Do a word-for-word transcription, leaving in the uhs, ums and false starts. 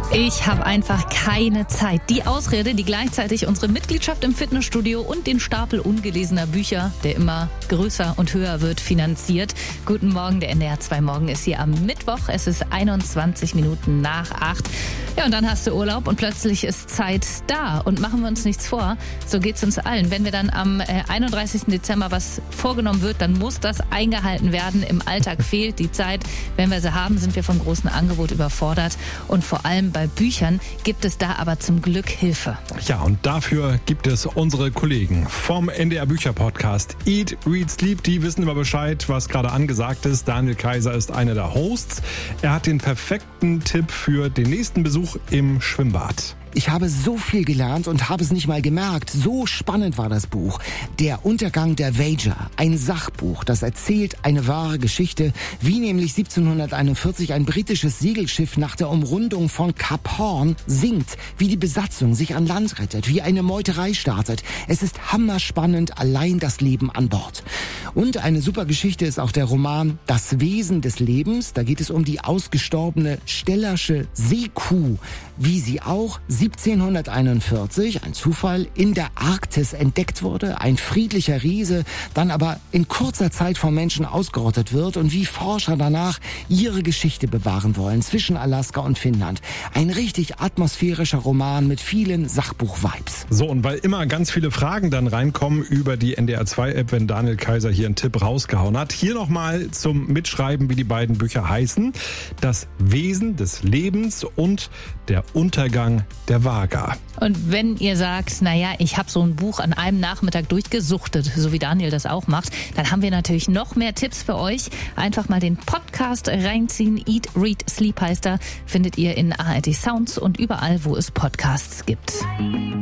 Ich habe einfach keine Zeit. Die Ausrede, die gleichzeitig unsere Mitgliedschaft im Fitnessstudio und den Stapel ungelesener Bücher, der immer größer und höher wird, finanziert. Guten Morgen, der N D R zwei Morgen ist hier am Mittwoch. Es ist einundzwanzig Minuten nach acht. Ja, und dann hast du Urlaub und plötzlich ist Zeit da. Und machen wir uns nichts vor, so geht's uns allen. Wenn wir dann am einunddreißigsten Dezember was vorgenommen wird, dann muss das eingehalten werden. Im Alltag fehlt die Zeit. Wenn wir sie haben, sind wir vom großen Angebot überfordert. Und vor allem bei Büchern gibt es da aber zum Glück Hilfe. Ja, und dafür gibt es unsere Kollegen vom N D R Bücher Podcast Eat, Read, Sleep. Die wissen immer Bescheid, was gerade angesagt ist. Daniel Kaiser ist einer der Hosts. Er hat den perfekten Tipp für den nächsten Besuch im Schwimmbad. Ich habe so viel gelernt und habe es nicht mal gemerkt. So spannend war das Buch. Der Untergang der Wager. Ein Sachbuch, das erzählt eine wahre Geschichte, wie nämlich siebzehnhunderteinundvierzig ein britisches Segelschiff nach der Umrundung von Kap Horn sinkt, wie die Besatzung sich an Land rettet, wie eine Meuterei startet. Es ist hammerspannend, allein das Leben an Bord. Und eine super Geschichte ist auch der Roman Das Wesen des Lebens. Da geht es um die ausgestorbene Stellersche Seekuh, wie sie auch siebzehnhunderteinundvierzig, ein Zufall, in der Arktis entdeckt wurde, ein friedlicher Riese, dann aber in kurzer Zeit vom Menschen ausgerottet wird und wie Forscher danach ihre Geschichte bewahren wollen zwischen Alaska und Finnland. Ein richtig atmosphärischer Roman mit vielen Sachbuch-Vibes. So, und weil immer ganz viele Fragen dann reinkommen über die N D R zwei App, wenn Daniel Kaiser hier einen Tipp rausgehauen hat, hier nochmal zum Mitschreiben, wie die beiden Bücher heißen. Das Wesen des Lebens und der Untergang der Vaga. Und wenn ihr sagt, naja, ich habe so ein Buch an einem Nachmittag durchgesuchtet, so wie Daniel das auch macht, dann haben wir natürlich noch mehr Tipps für euch. Einfach mal den Podcast reinziehen. Eat, Read, Sleep heißt er. Findet ihr in A R D Sounds und überall, wo es Podcasts gibt.